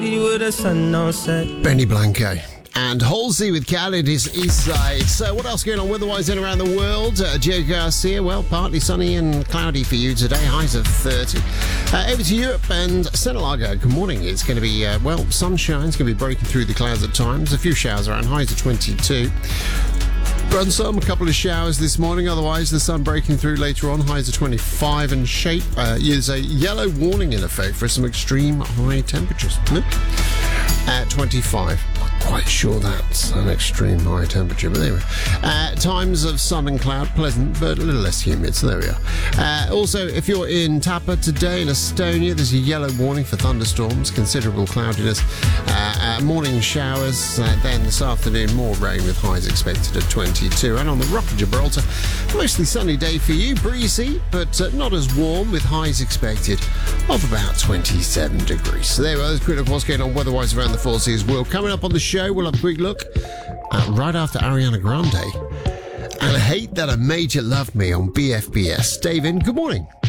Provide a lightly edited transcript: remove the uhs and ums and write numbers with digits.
with a sun on set. Benny Blanco. And Halsey with Khaled is Eastside. So what else going on weather-wise in around the world? Joe Garcia, well, partly sunny and cloudy for you today, highs of 30. Over to Europe and St. Largo. Good morning. It's going to be, sunshine. It's going to be breaking through the clouds at times. A few showers around, highs of 22. Brunsum, a couple of showers this morning. Otherwise, the sun breaking through later on. Highs of 25. And Shape is a yellow warning in effect for some extreme high temperatures. At 25. Quite sure that's an extreme high temperature, but there we are. Times of sun and cloud, pleasant, but a little less humid, so there we are. Also, if you're in Tapa today in Estonia, there's a yellow warning for thunderstorms, considerable cloudiness, morning showers, then this afternoon more rain with highs expected at 22. And on the Rock of Gibraltar, mostly sunny day for you, breezy, but not as warm with highs expected of about 27 degrees. So there we are, there's a quick look at what's going on weather-wise around the Four Seas world. Coming up on the show, we'll have a quick look at right after Ariana Grande and Hate That I Made You Love Me on BFBS. Dave, good morning.